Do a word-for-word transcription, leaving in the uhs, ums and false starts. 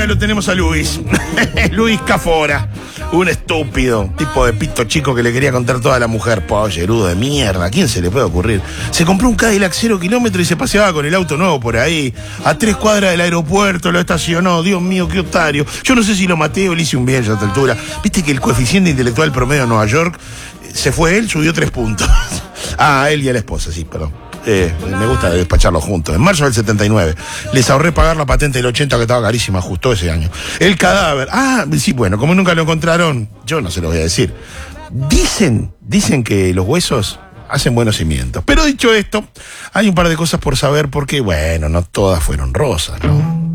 lo tenemos a Luis. Luis Cafora. Un estúpido, tipo de pito chico que le quería contar toda la mujer. Pollerudo de mierda, ¿a quién se le puede ocurrir? Se compró un Cadillac cero kilómetro y se paseaba con el auto nuevo por ahí. A tres cuadras del aeropuerto lo estacionó. Dios mío, qué otario. Yo no sé si lo maté o le hice un bien a esta altura. Viste que el coeficiente intelectual promedio en Nueva York, se fue él, subió tres puntos. Ah, a él y a la esposa, sí, perdón. Eh, me gusta despacharlos juntos. En marzo del setenta y nueve les ahorré pagar la patente del ochenta que estaba carísima justo ese año. El cadáver, ah, sí, bueno, como nunca lo encontraron, yo no se lo voy a decir. Dicen, dicen que los huesos hacen buenos cimientos. Pero dicho esto, hay un par de cosas por saber porque, bueno, no todas fueron rosas, ¿no?